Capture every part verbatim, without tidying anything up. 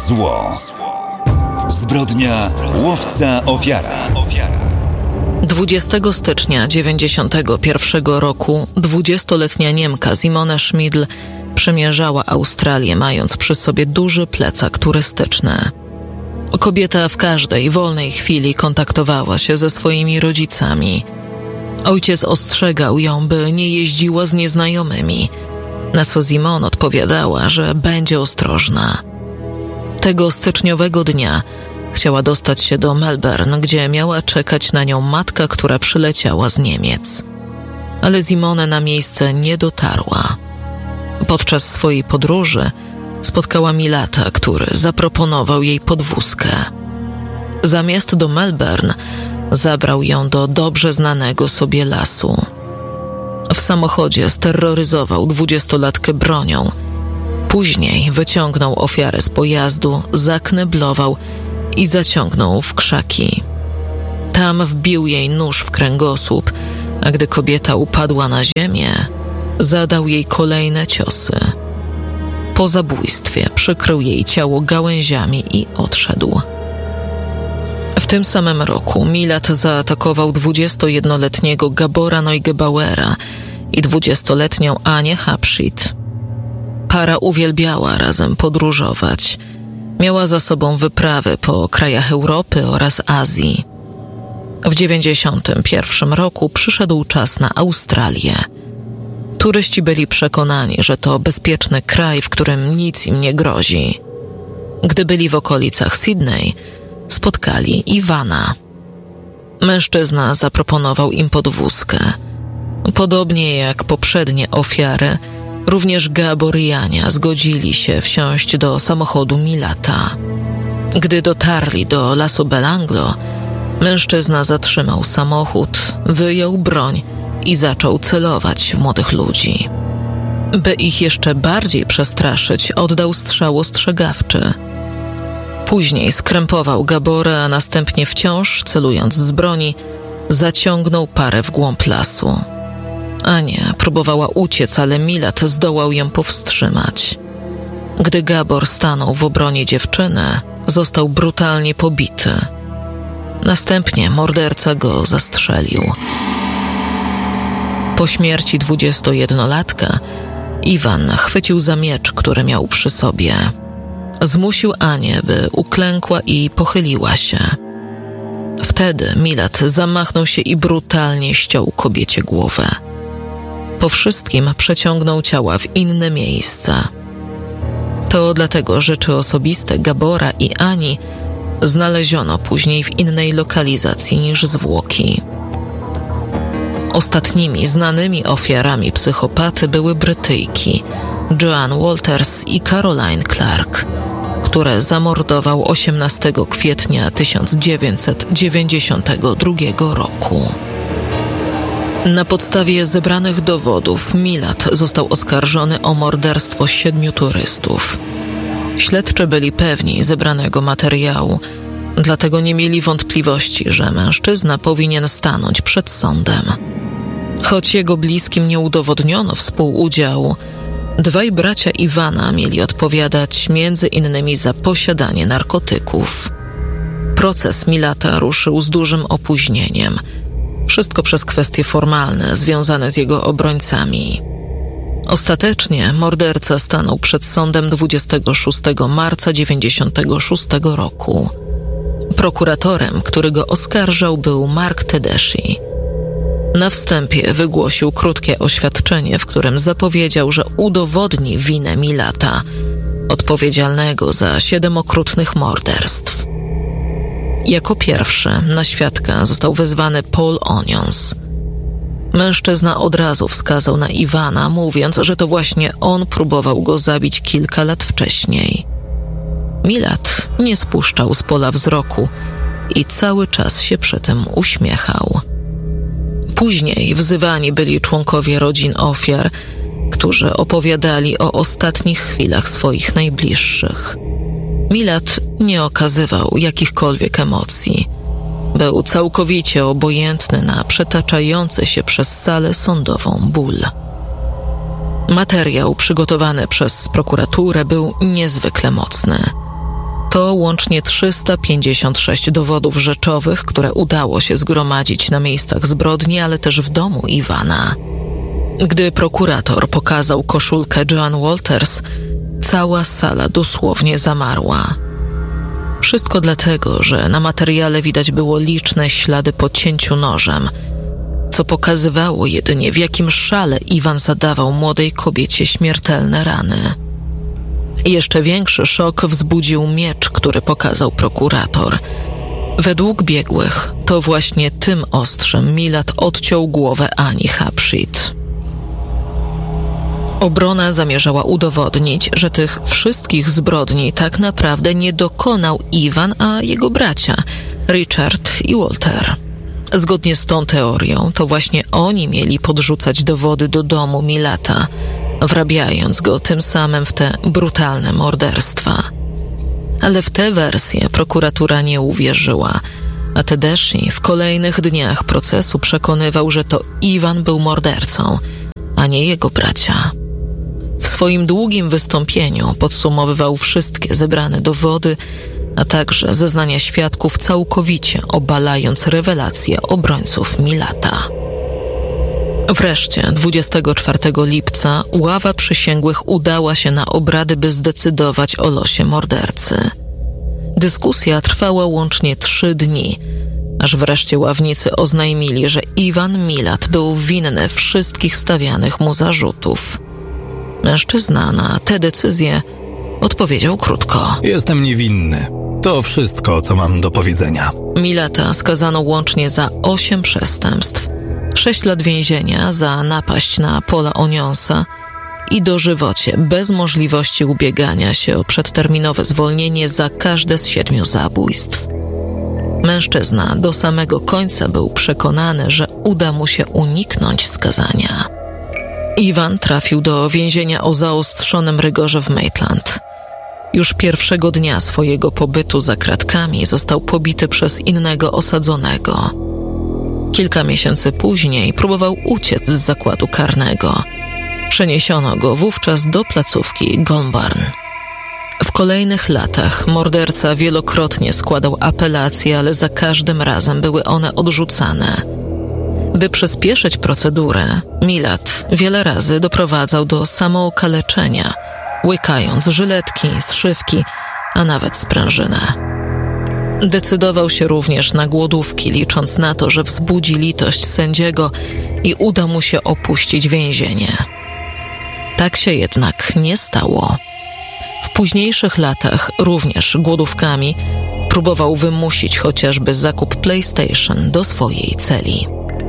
Zło. Zbrodnia łowca ofiara. dwudziestego stycznia dziewięćdziesiątego pierwszego roku dwudziestoletnia Niemka Simone Schmidl przemierzała Australię, mając przy sobie duży plecak turystyczny. Kobieta w każdej wolnej chwili kontaktowała się ze swoimi rodzicami. Ojciec ostrzegał ją, by nie jeździła z nieznajomymi, na co Simone odpowiadała, że będzie ostrożna. Tego styczniowego dnia chciała dostać się do Melbourne, gdzie miała czekać na nią matka, która przyleciała z Niemiec. Ale Simone na miejsce nie dotarła. Podczas swojej podróży spotkała Milata, który zaproponował jej podwózkę. Zamiast do Melbourne zabrał ją do dobrze znanego sobie lasu. W samochodzie steroryzował dwudziestolatkę bronią. Później wyciągnął ofiarę z pojazdu, zakneblował i zaciągnął w krzaki. Tam wbił jej nóż w kręgosłup, a gdy kobieta upadła na ziemię, zadał jej kolejne ciosy. Po zabójstwie przykrył jej ciało gałęziami i odszedł. W tym samym roku Milat zaatakował dwudziestojednoletniego Gabora Neugebauera i dwudziestoletnią Anię Habschied. Para uwielbiała razem podróżować. Miała za sobą wyprawy po krajach Europy oraz Azji. W dziewięćdziesiątym pierwszym roku przyszedł czas na Australię. Turyści byli przekonani, że to bezpieczny kraj, w którym nic im nie grozi. Gdy byli w okolicach Sydney, spotkali Ivana. Mężczyzna zaproponował im podwózkę. Podobnie jak poprzednie ofiary, również Gabor i Ania zgodzili się wsiąść do samochodu Milata. Gdy dotarli do lasu Belanglo, mężczyzna zatrzymał samochód, wyjął broń i zaczął celować w młodych ludzi. By ich jeszcze bardziej przestraszyć, oddał strzał ostrzegawczy. Później skrępował Gabora, a następnie wciąż, celując z broni, zaciągnął parę w głąb lasu. Ania próbowała uciec, ale Milat zdołał ją powstrzymać. Gdy Gabor stanął w obronie dziewczyny, został brutalnie pobity. Następnie morderca go zastrzelił. Po śmierci dwudziestojednolatka Iwan chwycił za miecz, który miał przy sobie. Zmusił Anię, by uklękła i pochyliła się. Wtedy Milat zamachnął się i brutalnie ściął kobiecie głowę. Po wszystkim przeciągnął ciała w inne miejsca. To dlatego rzeczy osobiste Gabora i Ani znaleziono później w innej lokalizacji niż zwłoki. Ostatnimi znanymi ofiarami psychopaty były Brytyjki Joan Walters i Caroline Clark, które zamordował osiemnastego kwietnia tysiąc dziewięćset dziewięćdziesiątego drugiego roku. Na podstawie zebranych dowodów Milat został oskarżony o morderstwo siedmiu turystów. Śledczy byli pewni zebranego materiału, dlatego nie mieli wątpliwości, że mężczyzna powinien stanąć przed sądem. Choć jego bliskim nie udowodniono współudziału, dwaj bracia Iwana mieli odpowiadać między innymi za posiadanie narkotyków. Proces Milata ruszył z dużym opóźnieniem. Wszystko przez kwestie formalne związane z jego obrońcami. Ostatecznie morderca stanął przed sądem dwudziestego szóstego marca dziewięćdziesiątego szóstego roku. Prokuratorem, który go oskarżał, był Mark Tedeschi. Na wstępie wygłosił krótkie oświadczenie, w którym zapowiedział, że udowodni winę Milata, odpowiedzialnego za siedem okrutnych morderstw. Jako pierwszy na świadka został wezwany Paul Onions. Mężczyzna od razu wskazał na Iwana, mówiąc, że to właśnie on próbował go zabić kilka lat wcześniej. Milat nie spuszczał z pola wzroku i cały czas się przy tym uśmiechał. Później wzywani byli członkowie rodzin ofiar, którzy opowiadali o ostatnich chwilach swoich najbliższych. Milat nie okazywał jakichkolwiek emocji. Był całkowicie obojętny na przetaczający się przez salę sądową ból. Materiał przygotowany przez prokuraturę był niezwykle mocny. To łącznie trzysta pięćdziesiąt sześć dowodów rzeczowych, które udało się zgromadzić na miejscach zbrodni, ale też w domu Iwana. Gdy prokurator pokazał koszulkę Joan Walters, cała sala dosłownie zamarła. Wszystko dlatego, że na materiale widać było liczne ślady po cięciu nożem, co pokazywało jedynie, w jakim szale Iwan zadawał młodej kobiecie śmiertelne rany. Jeszcze większy szok wzbudził miecz, który pokazał prokurator. Według biegłych to właśnie tym ostrzem Milad odciął głowę Ani Hapshit. Obrona zamierzała udowodnić, że tych wszystkich zbrodni tak naprawdę nie dokonał Iwan, a jego bracia, Richard i Walter. Zgodnie z tą teorią, to właśnie oni mieli podrzucać dowody do domu Milata, wrabiając go tym samym w te brutalne morderstwa. Ale w tę wersję prokuratura nie uwierzyła, a Tedeschi w kolejnych dniach procesu przekonywał, że to Iwan był mordercą, a nie jego bracia. W swoim długim wystąpieniu podsumowywał wszystkie zebrane dowody, a także zeznania świadków, całkowicie obalając rewelacje obrońców Milata. Wreszcie dwudziestego czwartego lipca ława przysięgłych udała się na obrady, by zdecydować o losie mordercy. Dyskusja trwała łącznie trzy dni, aż wreszcie ławnicy oznajmili, że Iwan Milat był winny wszystkich stawianych mu zarzutów. Mężczyzna na tę decyzję odpowiedział krótko. Jestem niewinny. To wszystko, co mam do powiedzenia. Milata skazano łącznie za osiem przestępstw, sześć lat więzienia za napaść na Paula Onionsa i dożywocie bez możliwości ubiegania się o przedterminowe zwolnienie za każde z siedmiu zabójstw. Mężczyzna do samego końca był przekonany, że uda mu się uniknąć skazania. Iwan trafił do więzienia o zaostrzonym rygorze w Maitland. Już pierwszego dnia swojego pobytu za kratkami został pobity przez innego osadzonego. Kilka miesięcy później próbował uciec z zakładu karnego. Przeniesiono go wówczas do placówki Goulburn. W kolejnych latach morderca wielokrotnie składał apelacje, ale za każdym razem były one odrzucane. By przyspieszyć procedurę, Milat wiele razy doprowadzał do samookaleczenia, łykając żyletki, zszywki, a nawet sprężynę. Decydował się również na głodówki, licząc na to, że wzbudzi litość sędziego i uda mu się opuścić więzienie. Tak się jednak nie stało. W późniejszych latach również głodówkami próbował wymusić chociażby zakup PlayStation do swojej celi.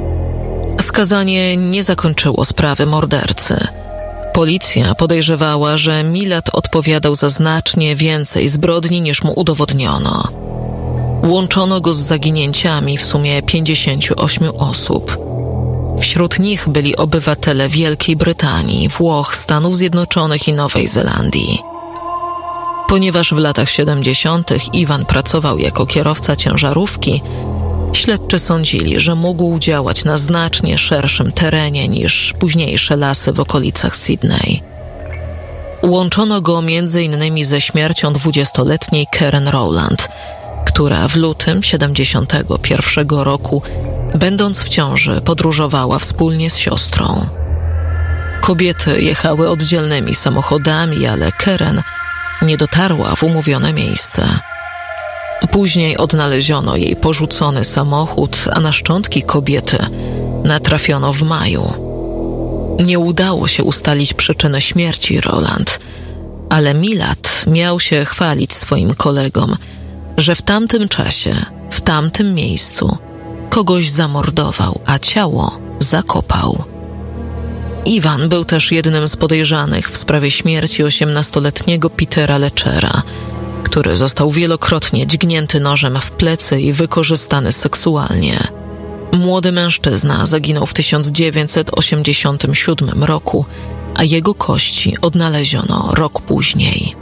Skazanie nie zakończyło sprawy mordercy. Policja podejrzewała, że Milat odpowiadał za znacznie więcej zbrodni niż mu udowodniono. Łączono go z zaginięciami w sumie pięćdziesięciu ośmiu osób. Wśród nich byli obywatele Wielkiej Brytanii, Włoch, Stanów Zjednoczonych i Nowej Zelandii. Ponieważ w latach siedemdziesiątych Iwan pracował jako kierowca ciężarówki, śledczy sądzili, że mógł działać na znacznie szerszym terenie niż późniejsze lasy w okolicach Sydney. Łączono go między innymi ze śmiercią dwudziestoletniej Karen Rowland, która w lutym siedemdziesiątego pierwszego roku, będąc w ciąży, podróżowała wspólnie z siostrą. Kobiety jechały oddzielnymi samochodami, ale Karen nie dotarła w umówione miejsce. Później odnaleziono jej porzucony samochód, a na szczątki kobiety natrafiono w maju. Nie udało się ustalić przyczyny śmierci Rowland, ale Milat miał się chwalić swoim kolegom, że w tamtym czasie, w tamtym miejscu kogoś zamordował, a ciało zakopał. Iwan był też jednym z podejrzanych w sprawie śmierci osiemnastoletniego Petera Lechera, który został wielokrotnie dźgnięty nożem w plecy i wykorzystany seksualnie. Młody mężczyzna zaginął w tysiąc dziewięćset osiemdziesiątym siódmym roku, a jego kości odnaleziono rok później.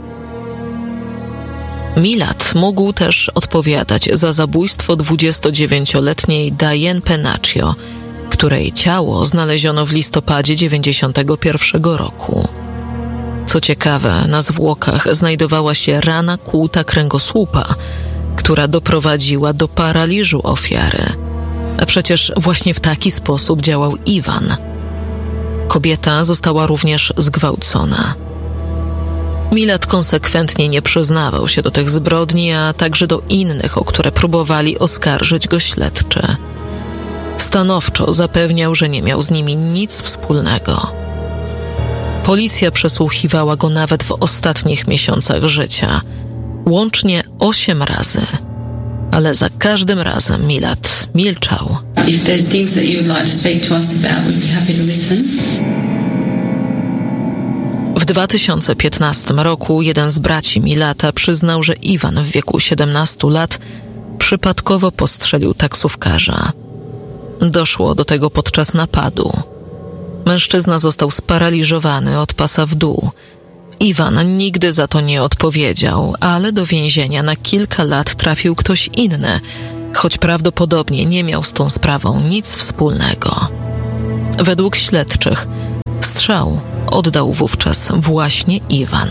Milat mógł też odpowiadać za zabójstwo dwudziestodziewięcioletniej Diane Pennacchio, której ciało znaleziono w listopadzie dziewięćdziesiątego pierwszego roku. Co ciekawe, na zwłokach znajdowała się rana kłuta kręgosłupa, która doprowadziła do paraliżu ofiary. A przecież właśnie w taki sposób działał Iwan. Kobieta została również zgwałcona. Milad konsekwentnie nie przyznawał się do tych zbrodni, a także do innych, o które próbowali oskarżyć go śledczy. Stanowczo zapewniał, że nie miał z nimi nic wspólnego. Policja przesłuchiwała go nawet w ostatnich miesiącach życia. Łącznie osiem razy. Ale za każdym razem Milad milczał. If there's things that you would like to speak to us about, we'd be happy to listen. W dwa tysiące piętnastym roku jeden z braci Milata przyznał, że Iwan w wieku siedemnastu lat przypadkowo postrzelił taksówkarza. Doszło do tego podczas napadu. Mężczyzna został sparaliżowany od pasa w dół. Iwan nigdy za to nie odpowiedział, ale do więzienia na kilka lat trafił ktoś inny, choć prawdopodobnie nie miał z tą sprawą nic wspólnego. Według śledczych strzał oddał wówczas właśnie Iwan.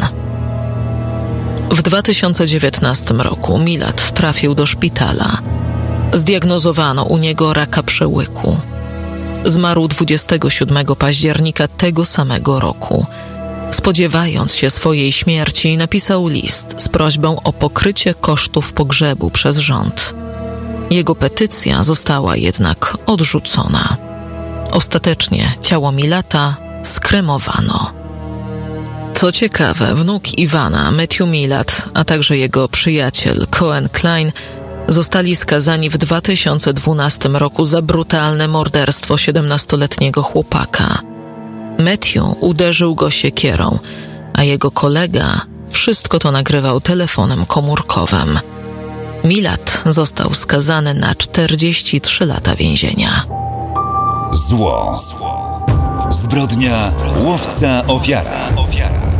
W dwa tysiące dziewiętnastym roku Milad trafił do szpitala. Zdiagnozowano u niego raka przełyku. Zmarł dwudziestego siódmego października tego samego roku. Spodziewając się swojej śmierci, napisał list z prośbą o pokrycie kosztów pogrzebu przez rząd. Jego petycja została jednak odrzucona. Ostatecznie ciało Milata skremowano. Co ciekawe, wnuk Iwana, Matthew Milad, a także jego przyjaciel Cohen Klein zostali skazani w dwa tysiące dwunastym roku za brutalne morderstwo siedemnastoletniego chłopaka. Matthew uderzył go siekierą, a jego kolega wszystko to nagrywał telefonem komórkowym. Milad został skazany na czterdzieści trzy lata więzienia. Zło. Zbrodnia, łowca, ofiara.